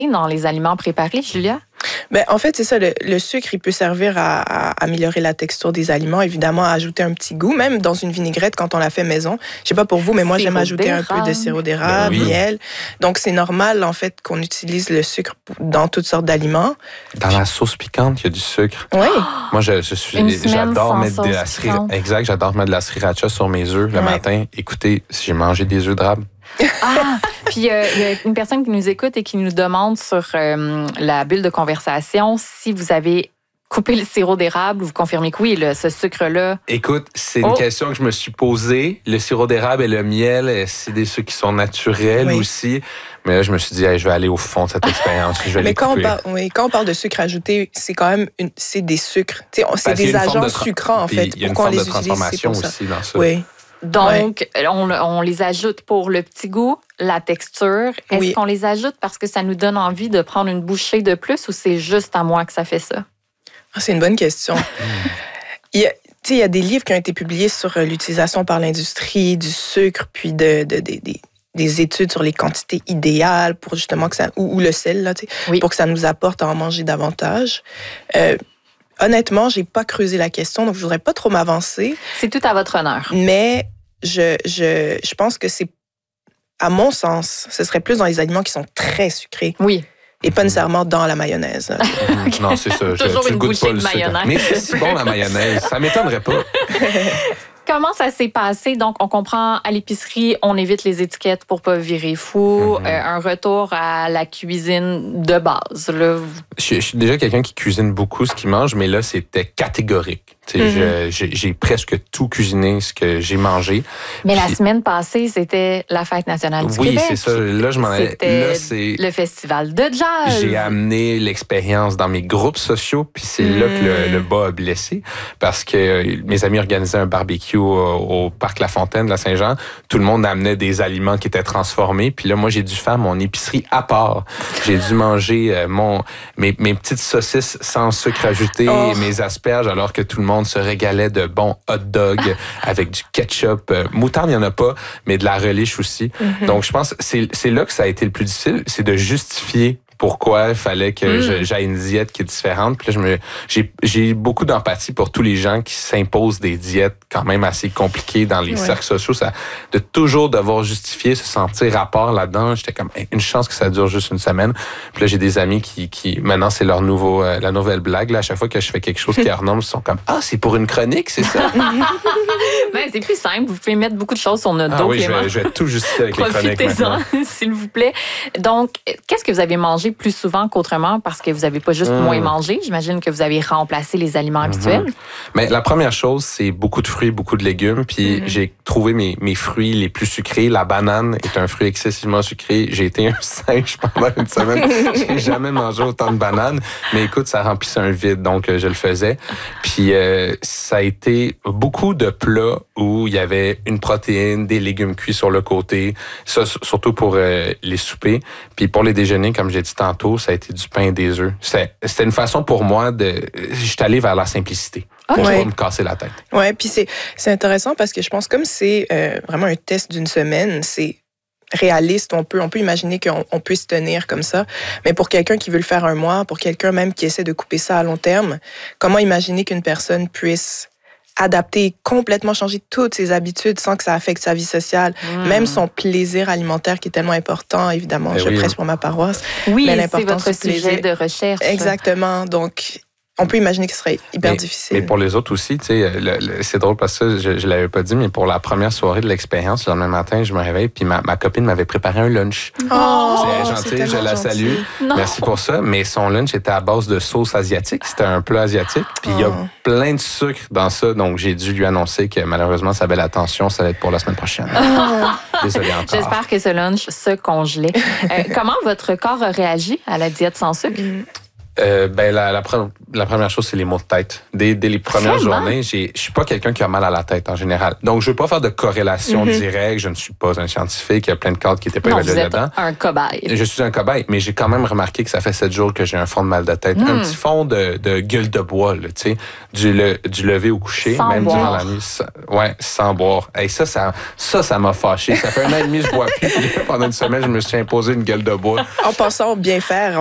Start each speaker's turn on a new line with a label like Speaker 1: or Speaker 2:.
Speaker 1: dans les aliments préparés, Julia?
Speaker 2: Ben, en fait, c'est ça. Le sucre, il peut servir à améliorer la texture des aliments, évidemment, à ajouter un petit goût, même dans une vinaigrette quand on la fait maison. Je sais pas pour vous, mais moi, j'aime ajouter un peu de sirop d'érable, miel. Donc, c'est normal, en fait, qu'on utilise le sucre dans toutes sortes d'aliments.
Speaker 3: Dans la sauce piquante, il y a du sucre.
Speaker 2: Oui.
Speaker 3: Moi, j'adore mettre de la sriracha. Exact, j'adore mettre de la sriracha sur mes œufs le matin. Écoutez, si j'ai mangé des œufs d'érable.
Speaker 1: Puis il y a une personne qui nous écoute et qui nous demande sur la bulle de conversation si vous avez coupé le sirop d'érable, vous confirmez que oui, ce sucre-là.
Speaker 3: Écoute, c'est une question que je me suis posée. Le sirop d'érable et le miel, c'est des sucres qui sont naturels aussi. Mais là, je me suis dit, je vais aller au fond de cette expérience.
Speaker 2: Mais quand on parle de sucre ajouté, c'est quand même c'est des sucres. C'est des agents sucrants, en fait.
Speaker 3: Il y a une forme de transformation aussi dans ça.
Speaker 2: Oui.
Speaker 1: Donc, on les ajoute pour le petit goût, la texture. Est-ce qu'on les ajoute parce que ça nous donne envie de prendre une bouchée de plus ou c'est juste à moi que ça fait ça?
Speaker 2: C'est une bonne question. Il y a des livres qui ont été publiés sur l'utilisation par l'industrie du sucre, puis des études sur les quantités idéales pour justement que ça... Ou le sel, là, pour que ça nous apporte à en manger davantage. Honnêtement, j'ai pas creusé la question, donc je voudrais pas trop m'avancer.
Speaker 1: C'est tout à votre honneur.
Speaker 2: Mais je pense que c'est, à mon sens, ce serait plus dans les aliments qui sont très sucrés.
Speaker 1: Oui.
Speaker 2: Et pas nécessairement dans la mayonnaise.
Speaker 3: Non, c'est ça.
Speaker 1: Toujours une bouchée de mayonnaise.
Speaker 3: Mais c'est si bon, la mayonnaise. Ça m'étonnerait pas.
Speaker 1: Comment ça s'est passé? Donc, on comprend, à l'épicerie, on évite les étiquettes pour pas virer fou. Un retour à la cuisine de base. Là.
Speaker 3: Je suis déjà quelqu'un qui cuisine beaucoup ce qu'il mange, mais là, c'était catégorique. J'ai presque tout cuisiné ce que j'ai mangé.
Speaker 1: Mais la semaine passée, c'était la Fête nationale du Québec.
Speaker 3: Oui, c'est ça. Là, je m'en allais.
Speaker 1: C'était le festival de jazz.
Speaker 3: J'ai amené l'expérience dans mes groupes sociaux, puis c'est là que le bas a blessé, parce que mes amis organisaient un barbecue au Parc La Fontaine de la Saint-Jean. Tout le monde amenait des aliments qui étaient transformés, puis là, moi, j'ai dû faire mon épicerie à part. J'ai dû manger mes petites saucisses sans sucre ajouté, mes asperges, alors que tout le monde se régalait de bons hot dogs avec du ketchup. Moutarde, il n'y en a pas, mais de la relish aussi. Donc, je pense que c'est là que ça a été le plus difficile, c'est de justifier pourquoi il fallait que j'aille une diète qui est différente. Puis là, j'ai beaucoup d'empathie pour tous les gens qui s'imposent des diètes quand même assez compliquées dans les cercles sociaux. De toujours devoir justifier, se sentir à part là-dedans. J'étais comme, une chance que ça dure juste une semaine. Puis là, j'ai des amis qui maintenant, c'est leur la nouvelle blague. Là, à chaque fois que je fais quelque chose qui est hors norme, ils sont comme, c'est pour une chronique, c'est ça?
Speaker 1: Ben, c'est plus simple. Vous pouvez mettre beaucoup de choses sur notre dos,
Speaker 3: oui,
Speaker 1: Clément.
Speaker 3: je vais tout justifier avec les chroniques maintenant.
Speaker 1: Profitez-en, s'il vous plaît. Donc, qu'est-ce que vous avez mangé plus souvent qu'autrement parce que vous n'avez pas juste moins mangé? J'imagine que vous avez remplacé les aliments habituels.
Speaker 3: Mais la première chose, c'est beaucoup de fruits, beaucoup de légumes. Puis j'ai trouvé mes fruits les plus sucrés. La banane est un fruit excessivement sucré. J'ai été un singe pendant une semaine. J'ai jamais mangé autant de bananes. Mais écoute, ça remplissait un vide, donc je le faisais. Puis ça a été beaucoup de plats où il y avait une protéine, des légumes cuits sur le côté. Ça, surtout pour les soupers. Puis pour les déjeuners, comme j'ai dit tantôt, ça a été du pain et des œufs. C'était une façon pour moi j'étais allé vers la simplicité. Pour pas me casser la tête.
Speaker 2: Oui, puis c'est intéressant parce que je pense comme c'est vraiment un test d'une semaine, c'est réaliste. On peut imaginer qu'on puisse tenir comme ça. Mais pour quelqu'un qui veut le faire un mois, pour quelqu'un même qui essaie de couper ça à long terme, comment imaginer qu'une personne puisse adapter, complètement changer toutes ses habitudes sans que ça affecte sa vie sociale, même son plaisir alimentaire qui est tellement important, évidemment, je prêche pour ma paroisse.
Speaker 1: Oui, c'est votre sujet de recherche.
Speaker 2: Exactement, donc on peut imaginer que ce serait hyper difficile.
Speaker 3: Mais pour les autres aussi, tu sais, c'est drôle parce que je l'avais pas dit, mais pour la première soirée de l'expérience, le lendemain matin, je me réveille, puis ma copine m'avait préparé un lunch. C'est gentil, je la salue. Merci pour ça. Mais son lunch était à base de sauce asiatique. C'était un plat asiatique. Puis il y a plein de sucre dans ça. Donc, j'ai dû lui annoncer que malheureusement, ça avait l'attention. Ça va être pour la semaine prochaine. Désolé encore.
Speaker 1: J'espère que ce lunch se congelait. Comment votre corps a réagi à la diète sans sucre?
Speaker 3: La première chose, c'est les maux de tête. Dès les premières journées, je suis pas quelqu'un qui a mal à la tête en général. Donc, je veux pas faire de corrélation directe. Je ne suis pas un scientifique. Il y a plein de cadres qui n'étaient pas évalués là-dedans.
Speaker 1: Un cobaye.
Speaker 3: Je suis un cobaye, mais j'ai quand même remarqué que ça fait 7 jours que j'ai un fond de mal de tête. Un petit fond de gueule de bois, là, tu sais, du lever au coucher,
Speaker 1: sans
Speaker 3: même
Speaker 1: boire.
Speaker 3: durant la nuit. Sans boire. Hey, ça m'a fâché. Ça fait 1 an et demi que je bois plus. Pendant une semaine, je me suis imposé une gueule de bois.
Speaker 2: En pensant bien faire,